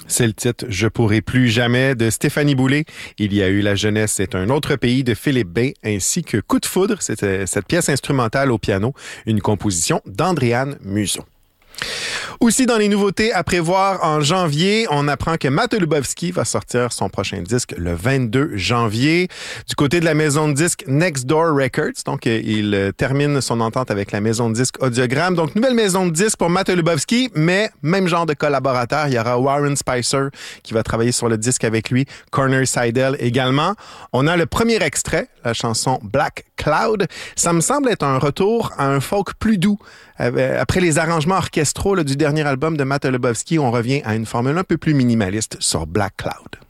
C'est le titre « Je pourrai plus jamais » de Stéphanie Boulay. Il y a eu La jeunesse, c'est un autre pays de Philippe Bain, ainsi que Coup de foudre, c'était cette pièce instrumentale au piano, une composition d'Andréane Museau. Aussi, dans les nouveautés à prévoir en janvier, on apprend que Matt Lubowski va sortir son prochain disque le 22 janvier. Du côté de la maison de disques Next Door Records, donc il termine son entente avec la maison de disques Audiogramme. Donc, nouvelle maison de disques pour Matt Lubowski, mais même genre de collaborateur. Il y aura Warren Spicer qui va travailler sur le disque avec lui, Corner Seidel également. On a le premier extrait, la chanson Black Cloud. Ça me semble être un retour à un folk plus doux. Après les arrangements orchestraux du dernier album de Matt Lubowski, on revient à une formule un peu plus minimaliste sur Black Cloud.